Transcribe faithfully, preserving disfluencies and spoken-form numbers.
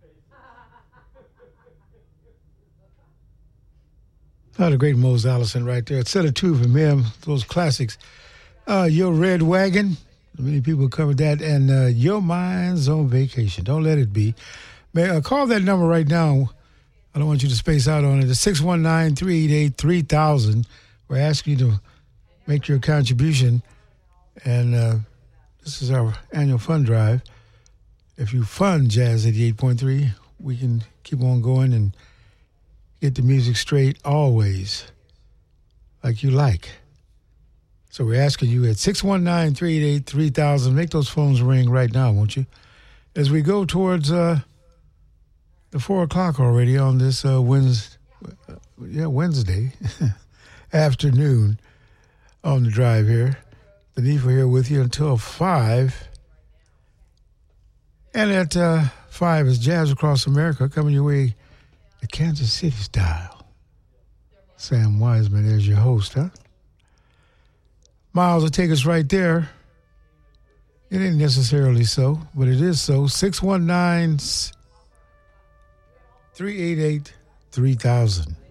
Oh, the great Mose Allison right there. A set of two from him, those classics. Uh, Your Red Wagon, many people covered that, and uh, Your Mind's on Vacation. Don't let it be. Man, uh, call that number right now. I don't want you to space out on it. It's six one nine, three eight eight, three thousand. We're asking you to make your contribution, and uh, this is our annual fund drive. If you fund Jazz eighty-eight point three, we can keep on going and get the music straight always, like you like. So we're asking you at six one nine, three eight eight, three thousand. Make those phones ring right now, won't you? As we go towards uh, the four o'clock already on this uh, Wednesday, yeah, Wednesday afternoon on the drive here. Denise, we're here with you until five. And at uh, five is Jazz Across America coming your way at Kansas City style. Sam Wiseman is your host, huh? Miles will take us right there. It ain't necessarily so, but it is so. six one nine, three eight eight, three thousand.